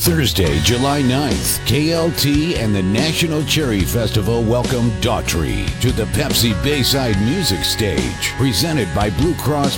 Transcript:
Thursday, July 9th, KLT and the National Cherry Festival welcome Daughtry to the Pepsi Bayside Music Stage, presented by Blue Cross